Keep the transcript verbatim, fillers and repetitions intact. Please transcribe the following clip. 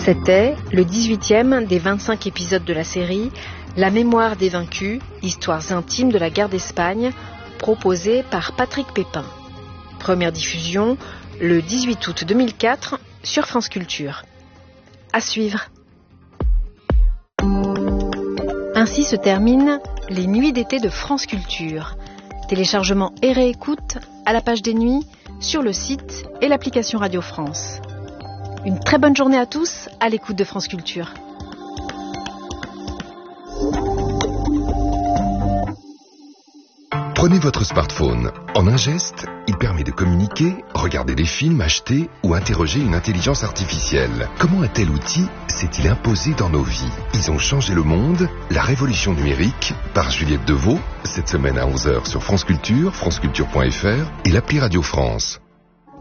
C'était le dix-huitième des vingt-cinq épisodes de la série La mémoire des vaincus, histoires intimes de la guerre d'Espagne, proposée par Patrick Pépin. Première diffusion le dix-huit août deux mille quatre sur France Culture. À suivre. Ainsi se terminent les nuits d'été de France Culture. Téléchargement et réécoute à la page des nuits, sur le site et l'application Radio France. Une très bonne journée à tous à l'écoute de France Culture. Prenez votre smartphone. En un geste, il permet de communiquer, regarder des films, acheter ou interroger une intelligence artificielle. Comment un tel outil s'est-il imposé dans nos vies? Ils ont changé le monde. La révolution numérique, par Juliette Deveau, cette semaine à onze heures sur France Culture, franceculture point f r et l'appli Radio France.